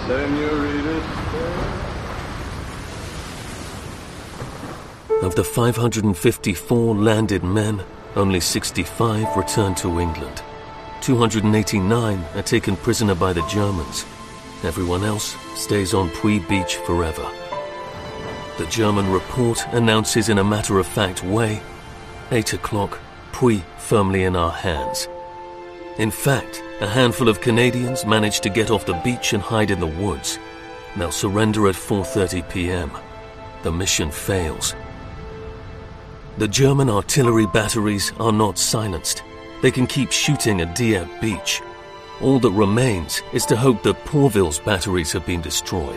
Of the 554 landed men, only 65 returned to England. 289 are taken prisoner by the Germans. Everyone else stays on Puy Beach forever. The German report announces in a matter-of-fact way, 8 o'clock, Puy firmly in our hands. In fact, a handful of Canadians managed to get off the beach and hide in the woods. They'll surrender at 4:30 p.m. The mission fails. The German artillery batteries are not silenced. They can keep shooting at Dieppe Beach. All that remains is to hope that Pourville's batteries have been destroyed.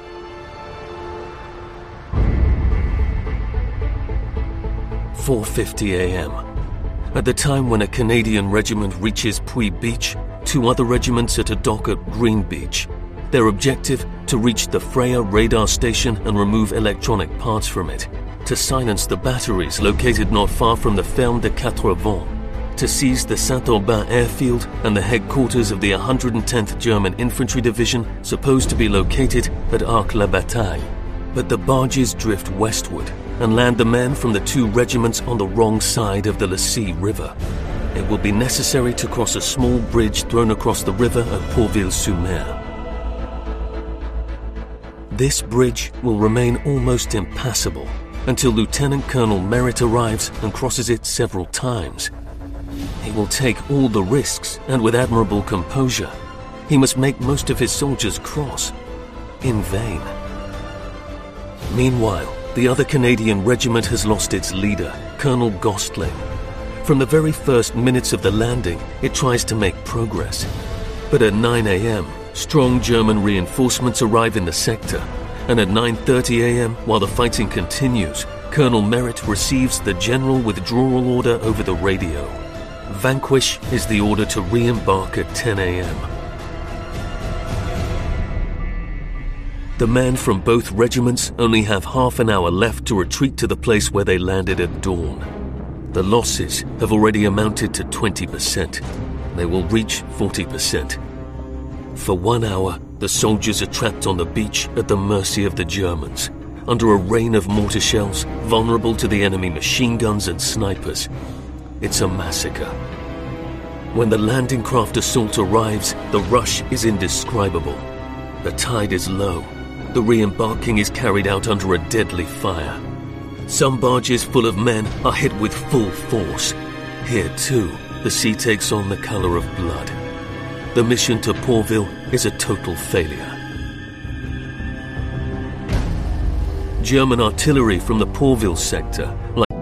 "4:50 a.m. At the time when a Canadian regiment reaches Puy Beach, 2 other regiments at a dock at Green Beach. Their objective, to reach the Freya radar station and remove electronic parts from it, to silence the batteries located not far from the Ferme de Quatre-Vents, to seize the Saint-Aubin airfield and the headquarters of the 110th German Infantry Division, supposed to be located at Arques-la-Bataille. But the barges drift westward and land the men from the 2 regiments on the wrong side of the Lacy River. It will be necessary to cross a small bridge thrown across the river at Pourville-sur-Mer. This bridge will remain almost impassable until Lieutenant Colonel Merritt arrives and crosses it several times. He will take all the risks, and with admirable composure, he must make most of his soldiers cross. In vain. Meanwhile, the other Canadian regiment has lost its leader, Colonel Gostling. From the very first minutes of the landing, it tries to make progress. But at 9 a.m., strong German reinforcements arrive in the sector, and at 9:30 a.m., while the fighting continues, Colonel Merritt receives the general withdrawal order over the radio. Vanquish is the order to re-embark at 10 a.m. The men from both regiments only have half an hour left to retreat to the place where they landed at dawn. The losses have already amounted to 20%. They will reach 40%. For 1 hour, the soldiers are trapped on the beach at the mercy of the Germans, under a rain of mortar shells, vulnerable to the enemy machine guns and snipers. It's a massacre. When the landing craft assault arrives, the rush is indescribable. The tide is low. The re-embarking is carried out under a deadly fire. Some barges full of men are hit with full force. Here, too, the sea takes on the color of blood. The mission to Pourville is a total failure. German artillery from the Pourville sector, like